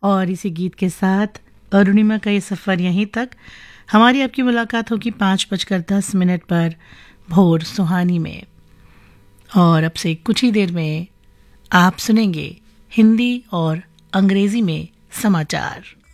और इसी गीत के साथ अरुणिमा का ये सफ़र यहीं तक। हमारी आपकी मुलाकात होगी 5:10 पर भोर सुहानी में, और अब से कुछ ही देर में आप सुनेंगे हिंदी और अंग्रेजी में समाचार।